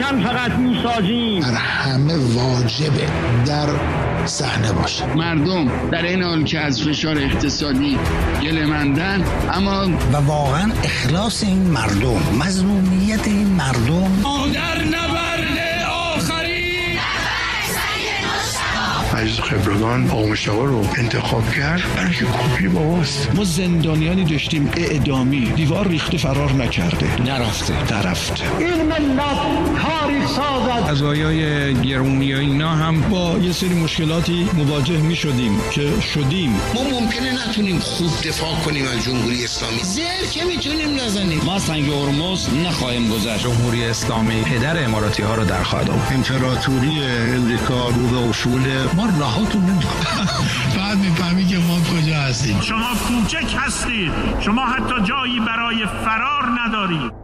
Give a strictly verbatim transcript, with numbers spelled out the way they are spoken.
وطن فقط میسازیم. بر همه واجبه در صحنه باشه. مردم در این حال که از فشار اقتصادی گله‌مندن، اما و واقعا اخلاص این مردم، مظلومیت این مردم در نبرد آخری از خبرگان آقا مشتاق رو انتخاب کرد برای که کپی باباست. ما زندانیانی داشتیم اعدامی، دیوار ریخته فرار نکرده، نرفته نرفته. این ملت تاریخ سازد. قضایای گرونی و اینا هم با یه سری مشکلاتی مواجه می شدیم که شدیم. ما ممکنه نتونیم خوب دفاع کنیم از جمهوری اسلامی، زر که میتونیم نزنیم. ما سنگ هرمز نخواهیم گذشت. جمهوری اسلامی پدر اماراتی ها رو در خواهد آورد. امپراتوری امریکا رو به اصول ما راهاتون نمیدونم. بعد میفهمی که ما کجا هستیم. شما کوچک هستید، شما حتی جایی برای فرار ندارید.